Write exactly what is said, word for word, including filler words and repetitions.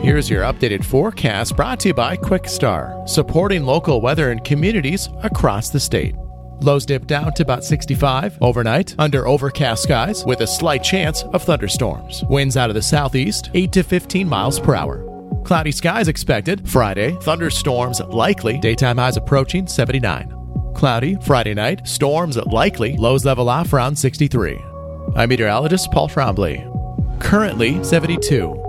Here's your updated forecast brought to you by QuickStar, supporting local weather and communities across the state. Lows dip down to about sixty-five overnight under overcast skies with a slight chance of thunderstorms. Winds out of the southeast, eight to fifteen miles per hour. Cloudy skies expected Friday, thunderstorms likely, daytime highs approaching seventy-nine. Cloudy Friday night, storms likely, lows level off around sixty-three. I'm meteorologist Paul Trombley. Currently seventy-two.